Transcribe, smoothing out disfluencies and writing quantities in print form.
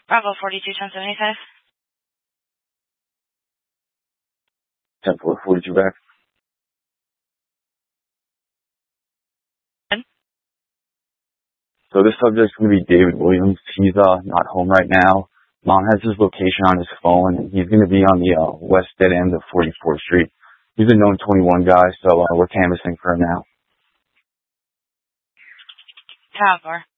Bravo 42, 1075. 10-4, 42 back. So this subject's going to be David Williams. He's not home right now. Mom has his location on his phone, and he's going to be on the west dead end of 44th Street. He's a known 21 guy, so we're canvassing for him now. Tower.